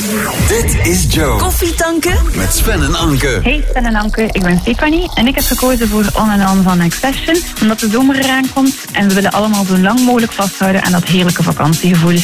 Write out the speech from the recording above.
Dit is Joe. Koffie tanken? Met Sven en Anke. Hey Sven en Anke, ik ben Stefanie en ik heb gekozen voor On and On van Accession, omdat de zomer eraan komt en we willen allemaal zo lang mogelijk vasthouden aan dat heerlijke vakantiegevoel.